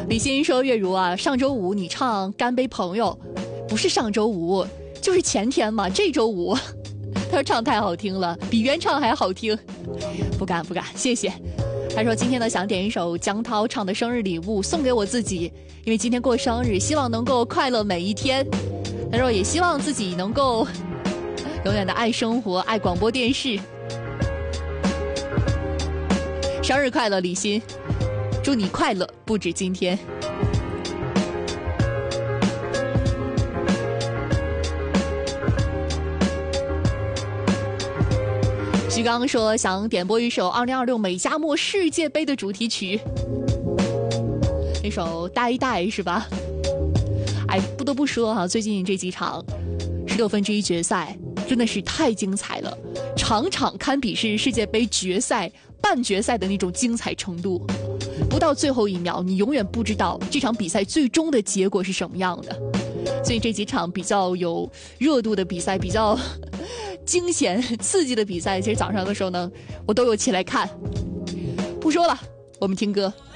李欣说：“月如啊，上周五你唱《干杯朋友》，不是上周五，就是前天嘛，这周五。”他说唱太好听了，比原唱还好听。不敢，谢谢。他说今天呢想点一首江涛唱的《生日礼物》送给我自己，因为今天过生日，希望能够快乐每一天。他说也希望自己能够永远的爱生活，爱广播电视。生日快乐，李欣，祝你快乐不止今天。徐刚说想点播一首2026美加墨世界杯的主题曲，那首《呆呆》是吧？哎，不得不说哈，最近这几场16分之一决赛真的是太精彩了，场场堪比是世界杯决赛、半决赛的那种精彩程度。不到最后一秒，你永远不知道这场比赛最终的结果是什么样的。所以这几场比较有热度的比赛，比较惊险刺激的比赛，其实早上的时候呢，我都有起来看。不说了，我们听歌。